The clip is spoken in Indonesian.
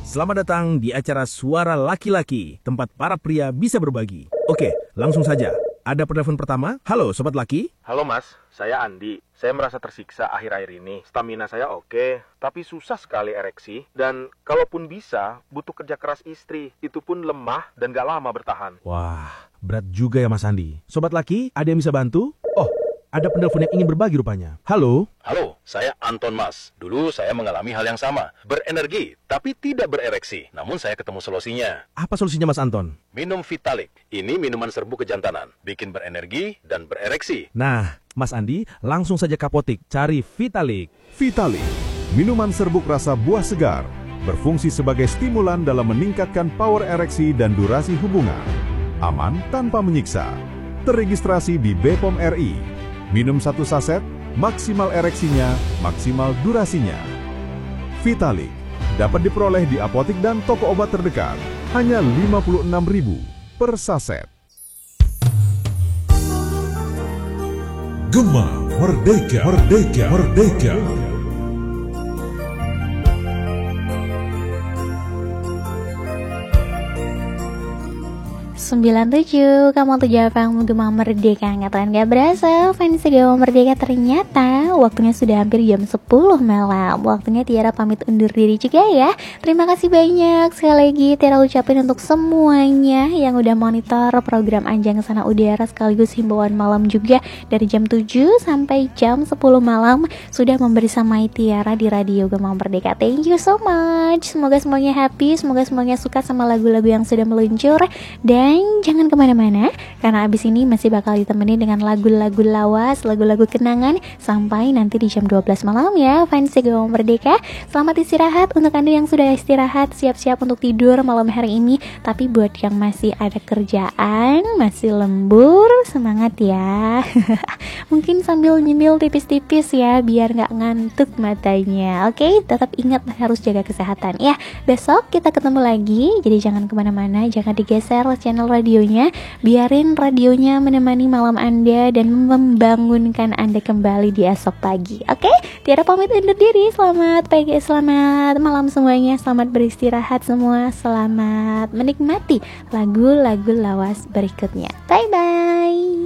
Selamat datang di acara Suara Laki-Laki, tempat para pria bisa berbagi. Oke, langsung saja. Ada penelpon pertama. Halo, Sobat Laki. Halo Mas, saya Andi. Saya merasa tersiksa akhir-akhir ini. Stamina saya oke, tapi susah sekali ereksi. Dan kalaupun bisa, butuh kerja keras istri. Itu pun lemah dan gak lama bertahan. Wah, berat juga ya Mas Andi. Sobat Laki, ada yang bisa bantu? Oh, ada penelpon yang ingin berbagi rupanya. Halo? Halo, saya Anton Mas. Dulu saya mengalami hal yang sama. Berenergi, tapi tidak berereksi. Namun saya ketemu solusinya. Apa solusinya Mas Anton? Minum Vitalik. Ini minuman serbu kejantanan. Bikin berenergi dan berereksi. Nah, Mas Andi, langsung saja ke apotik, cari Vitalik. Vitalik, minuman serbuk rasa buah segar. Berfungsi sebagai stimulan dalam meningkatkan power ereksi dan durasi hubungan. Aman tanpa menyiksa. Terregistrasi di BPOM RI. Minum 1 saset, maksimal ereksinya, maksimal durasinya. Vitalik dapat diperoleh di apotik dan toko obat terdekat. Hanya Rp56.000 per saset. Gema Merdeka, Merdeka, Merdeka. 97, kamu tuh Japang Gema Merdeka. Ngatakan gak berasa, fans Gema Merdeka ternyata waktunya sudah hampir jam 10 malam. Waktunya Tiara pamit undur diri juga ya. Terima kasih banyak sekali lagi Tiara ucapin untuk semuanya yang udah monitor program Anjang Sana Udara sekaligus himbauan malam juga dari jam 7 sampai jam 10 malam sudah membersamai Tiara di Radio Gema Merdeka. Thank you so much. Semoga semuanya happy, semoga semuanya suka sama lagu-lagu yang sudah meluncur. Dan jangan kemana-mana, karena abis ini masih bakal ditemani dengan lagu-lagu lawas, lagu-lagu kenangan sampai nanti di jam 12 malam ya, fans Gema Merdeka. Selamat istirahat untuk Anda yang sudah istirahat, siap-siap untuk tidur malam hari ini. Tapi buat yang masih ada kerjaan, masih lembur, semangat ya. Mungkin sambil nyemil tipis-tipis ya, biar gak ngantuk matanya. Oke, tetap ingat harus jaga kesehatan ya. Besok kita ketemu lagi, jadi jangan kemana-mana, jangan digeser channel radionya, biarin radionya menemani malam Anda dan membangunkan Anda kembali di esok pagi. Oke? Tiara pamit undur diri. Selamat pagi, selamat malam semuanya. Selamat beristirahat semua. Selamat menikmati lagu-lagu lawas berikutnya. Bye bye.